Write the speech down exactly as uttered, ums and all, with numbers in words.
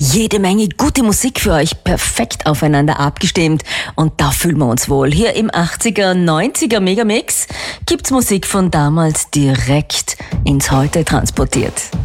Jede Menge gute Musik für euch, perfekt aufeinander abgestimmt. Und da fühlen wir uns wohl. Hier im achtziger, neunziger Megamix gibt's Musik von damals direkt ins Heute transportiert.